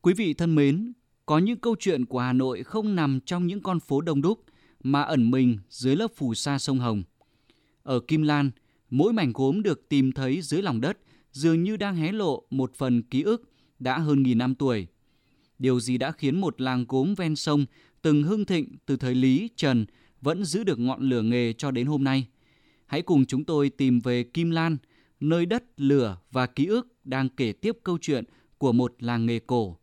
Quý vị thân mến, có những câu chuyện của Hà Nội không nằm trong những con phố đông đúc mà ẩn mình dưới lớp phù sa sông Hồng. Ở Kim Lan, mỗi mảnh gốm được tìm thấy dưới lòng đất dường như đang hé lộ một phần ký ức đã hơn nghìn năm tuổi. Điều gì đã khiến một làng gốm ven sông từng hưng thịnh từ thời Lý, Trần vẫn giữ được ngọn lửa nghề cho đến hôm nay? Hãy cùng chúng tôi tìm về Kim Lan, nơi đất, lửa và ký ức đang kể tiếp câu chuyện của một làng nghề cổ.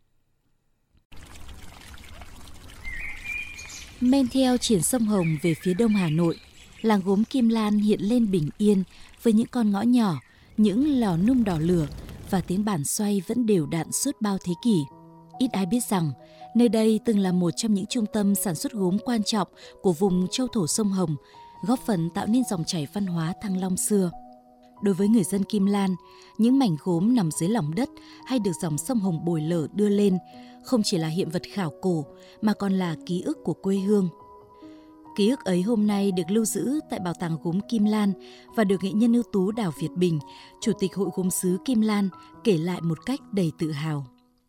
Men theo triển sông Hồng về phía đông Hà Nội, làng gốm Kim Lan hiện lên bình yên với những con ngõ nhỏ, những lò nung đỏ lửa và tiếng bàn xoay vẫn đều đặn suốt bao thế kỷ. Ít ai biết rằng, nơi đây từng là một trong những trung tâm sản xuất gốm quan trọng của vùng châu thổ sông Hồng, góp phần tạo nên dòng chảy văn hóa Thăng Long xưa. Đối với người dân Kim Lan, những mảnh gốm nằm dưới lòng đất hay được dòng sông Hồng bồi lở đưa lên không chỉ là hiện vật khảo cổ mà còn là ký ức của quê hương. Ký ức ấy hôm nay được lưu giữ tại Bảo tàng gốm Kim Lan và được nghệ nhân ưu tú Đào Việt Bình, Chủ tịch Hội Gốm sứ Kim Lan kể lại một cách đầy tự hào.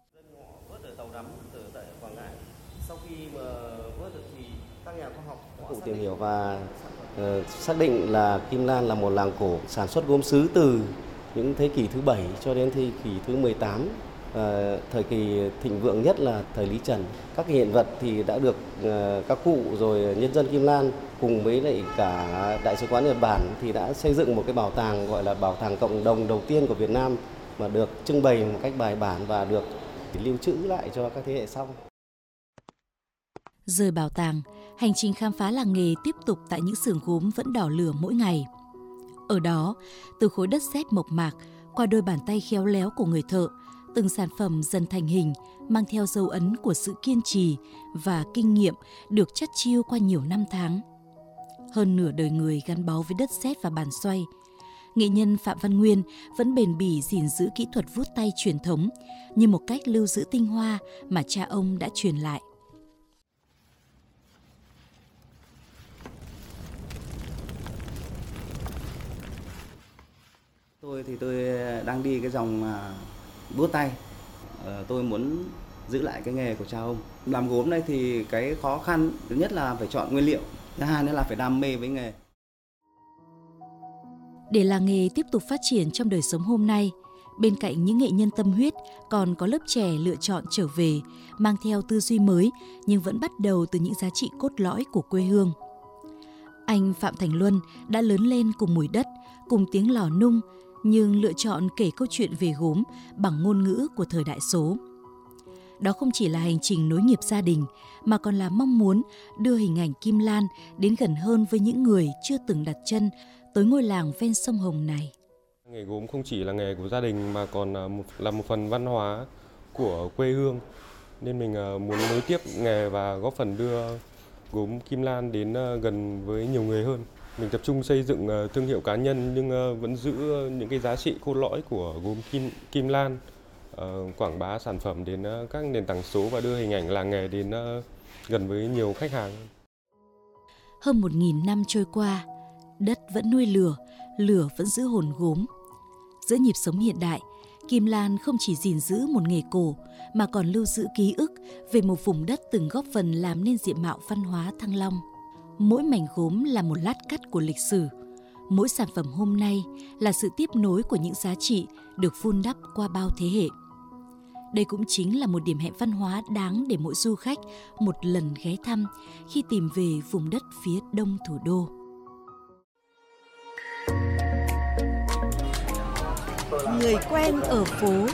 Cụ tìm hiểu và xác định là Kim Lan là một làng cổ sản xuất gốm sứ từ những thế kỷ thứ 7 cho đến thế kỷ thứ 18. Thời kỳ thịnh vượng nhất là thời Lý Trần. Các hiện vật thì đã được các cụ rồi nhân dân Kim Lan cùng với lại cả Đại sứ quán Nhật Bản thì đã xây dựng một cái bảo tàng gọi là bảo tàng cộng đồng đầu tiên của Việt Nam mà được trưng bày một cách bài bản và được lưu trữ lại cho các thế hệ sau. Rời bảo tàng, hành trình khám phá làng nghề tiếp tục tại những xưởng gốm vẫn đỏ lửa mỗi ngày. Ở đó, từ khối đất sét mộc mạc qua đôi bàn tay khéo léo của người thợ, từng sản phẩm dần thành hình, mang theo dấu ấn của sự kiên trì và kinh nghiệm được chắt chiu qua nhiều năm tháng. Hơn nửa đời người gắn bó với đất sét và bàn xoay, nghệ nhân Phạm Văn Nguyên vẫn bền bỉ gìn giữ kỹ thuật vuốt tay truyền thống như một cách lưu giữ tinh hoa mà cha ông đã truyền lại. Tôi đang đi cái dòng vuốt tay. Tôi muốn giữ lại cái nghề của cha ông. Làm gốm đây thì cái khó khăn thứ nhất là phải chọn nguyên liệu, thứ hai nữa là phải đam mê với nghề. Để làng nghề tiếp tục phát triển trong đời sống hôm nay, bên cạnh những nghệ nhân tâm huyết, còn có lớp trẻ lựa chọn trở về, mang theo tư duy mới nhưng vẫn bắt đầu từ những giá trị cốt lõi của quê hương. Anh Phạm Thành Luân đã lớn lên cùng mùi đất, cùng tiếng lò nung, nhưng lựa chọn kể câu chuyện về gốm bằng ngôn ngữ của thời đại số. Đó không chỉ là hành trình nối nghiệp gia đình, mà còn là mong muốn đưa hình ảnh Kim Lan đến gần hơn với những người chưa từng đặt chân tới ngôi làng ven sông Hồng này. Nghề gốm không chỉ là nghề của gia đình mà còn là một phần văn hóa của quê hương. Nên mình muốn nối tiếp nghề và góp phần đưa gốm Kim Lan đến gần với nhiều người hơn. Mình tập trung xây dựng thương hiệu cá nhân nhưng vẫn giữ những cái giá trị cốt lõi của gốm Kim Lan, quảng bá sản phẩm đến các nền tảng số và đưa hình ảnh làng nghề đến gần với nhiều khách hàng. Hơn 1000 năm trôi qua, đất vẫn nuôi lửa, lửa vẫn giữ hồn gốm. Giữa nhịp sống hiện đại, Kim Lan không chỉ gìn giữ một nghề cổ mà còn lưu giữ ký ức về một vùng đất từng góp phần làm nên diện mạo văn hóa Thăng Long. Mỗi mảnh gốm là một lát cắt của lịch sử. Mỗi sản phẩm hôm nay là sự tiếp nối của những giá trị được vun đắp qua bao thế hệ. Đây cũng chính là một điểm hẹn văn hóa đáng để mỗi du khách một lần ghé thăm khi tìm về vùng đất phía đông thủ đô. Người quen ở phố.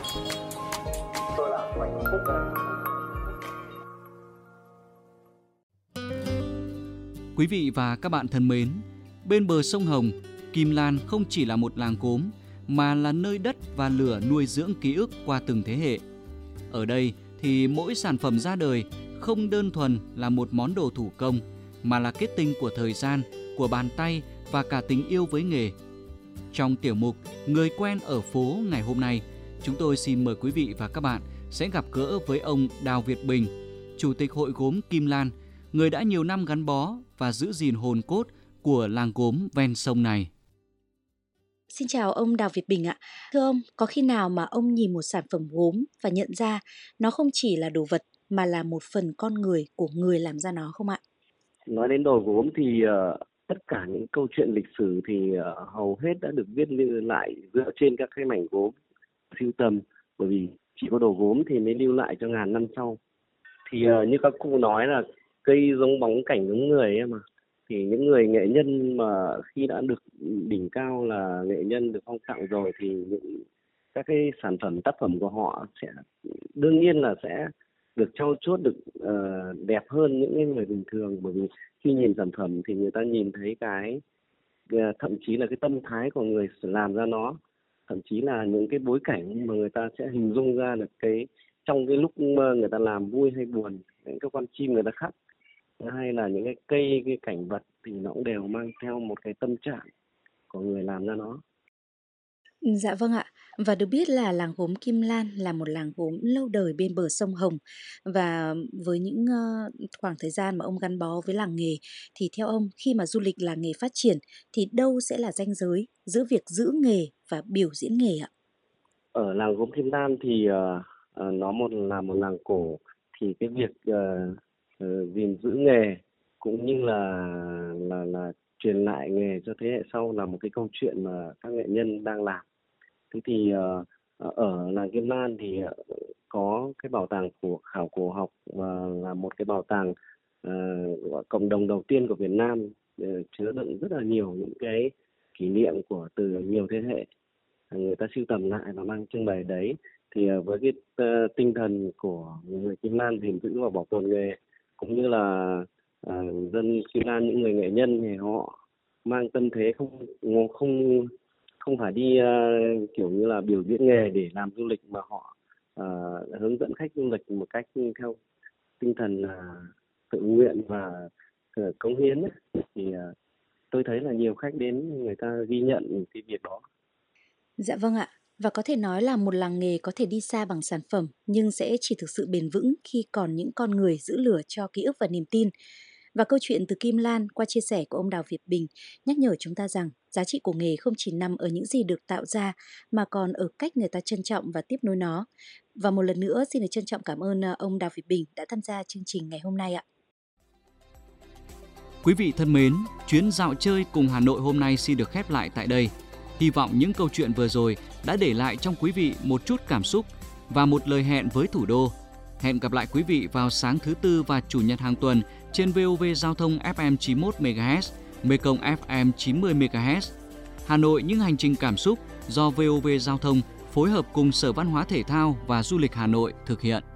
Quý vị và các bạn thân mến, bên bờ sông Hồng, Kim Lan không chỉ là một làng gốm mà là nơi đất và lửa nuôi dưỡng ký ức qua từng thế hệ. Ở đây thì mỗi sản phẩm ra đời không đơn thuần là một món đồ thủ công mà là kết tinh của thời gian, của bàn tay và cả tình yêu với nghề. Trong tiểu mục Người quen ở phố ngày hôm nay, chúng tôi xin mời quý vị và các bạn sẽ gặp gỡ với ông Đào Việt Bình, Chủ tịch Hội Gốm Kim Lan, người đã nhiều năm gắn bó và giữ gìn hồn cốt của làng gốm ven sông này. Xin chào ông Đào Việt Bình ạ. Thưa ông, có khi nào mà ông nhìn một sản phẩm gốm và nhận ra nó không chỉ là đồ vật mà là một phần con người của người làm ra nó không ạ? Nói đến đồ gốm thì tất cả những câu chuyện lịch sử thì hầu hết đã được viết lại dựa trên các cái mảnh gốm sưu tầm, bởi vì chỉ có đồ gốm thì mới lưu lại cho ngàn năm sau. Thì như các cụ nói là cây giống bóng cảnh giống người ấy mà, thì những người nghệ nhân mà khi đã được đỉnh cao là nghệ nhân được phong tặng rồi thì những các cái sản phẩm tác phẩm của họ sẽ đương nhiên là sẽ được trau chuốt, được đẹp hơn những người bình thường, bởi vì khi nhìn sản phẩm thì người ta nhìn thấy cái thậm chí là cái tâm thái của người làm ra nó, thậm chí là những cái bối cảnh mà người ta sẽ hình dung ra được cái trong cái lúc người ta làm vui hay buồn, những cái con chim người ta khắc hay là những cái cây, cái cảnh vật thì nó cũng đều mang theo một cái tâm trạng của người làm ra nó. Dạ vâng ạ. Và được biết là làng gốm Kim Lan là một làng gốm lâu đời bên bờ sông Hồng. Và với những khoảng thời gian mà ông gắn bó với làng nghề, thì theo ông, khi mà du lịch làng nghề phát triển thì đâu sẽ là ranh giới giữa việc giữ nghề và biểu diễn nghề ạ? Ở làng gốm Kim Lan thì nó là một làng cổ, thì cái việc gìn giữ nghề cũng như là truyền lại nghề cho thế hệ sau là một cái câu chuyện mà các nghệ nhân đang làm. Thế thì ở làng Kim Lan thì có cái bảo tàng của khảo cổ học, và là một cái bảo tàng cộng đồng đầu tiên của Việt Nam, chứa đựng rất là nhiều những cái kỷ niệm của từ nhiều thế hệ, người ta sưu tầm lại và mang trưng bày đấy. Thì với cái tinh thần của người Kim Lan gìn giữ và bảo tồn nghề, cũng như là dân Kim Lan, những người nghệ nhân thì họ mang tâm thế không phải đi kiểu như là biểu diễn nghề để làm du lịch, mà họ hướng dẫn khách du lịch một cách theo tinh thần là tự nguyện và cống hiến ấy. Thì tôi thấy là nhiều khách đến người ta ghi nhận cái việc đó. Dạ vâng ạ. Và có thể nói là một làng nghề có thể đi xa bằng sản phẩm, nhưng sẽ chỉ thực sự bền vững khi còn những con người giữ lửa cho ký ức và niềm tin. Và câu chuyện từ Kim Lan qua chia sẻ của ông Đào Việt Bình nhắc nhở chúng ta rằng giá trị của nghề không chỉ nằm ở những gì được tạo ra, mà còn ở cách người ta trân trọng và tiếp nối nó. Và một lần nữa xin được trân trọng cảm ơn ông Đào Việt Bình đã tham gia chương trình ngày hôm nay ạ. Quý vị thân mến, chuyến dạo chơi cùng Hà Nội hôm nay xin được khép lại tại đây. Hy vọng những câu chuyện vừa rồi đã để lại trong quý vị một chút cảm xúc và một lời hẹn với thủ đô. Hẹn gặp lại quý vị vào sáng thứ Tư và Chủ nhật hàng tuần trên VOV Giao thông FM 91 MHz, Mekong FM 90 MHz. Hà Nội những hành trình cảm xúc do VOV Giao thông phối hợp cùng Sở Văn hóa Thể thao và Du lịch Hà Nội thực hiện.